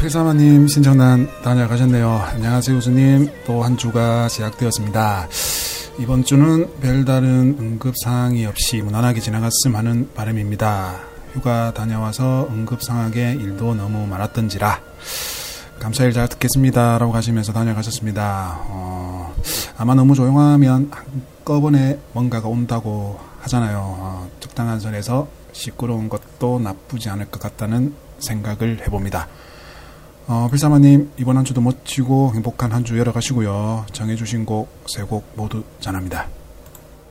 필사마님 신청단 다녀가셨네요. 안녕하세요 우수님. 또 한 주가 시작되었습니다. 이번 주는 별다른 응급사항이 없이 무난하게 지나갔음 하는 바람입니다. 휴가 다녀와서 응급상하게 일도 너무 많았던지라 감사일 잘 듣겠습니다 라고 하시면서 다녀가셨습니다. 아마 너무 조용하면 한꺼번에 뭔가가 온다고 하잖아요. 적당한 선에서 시끄러운 것도 나쁘지 않을 것 같다는 생각을 해봅니다. 필사마님 이번 한 주도 멋지고 행복한 한 주 열어가시고요. 정해주신 곡 세 곡 모두 전합니다.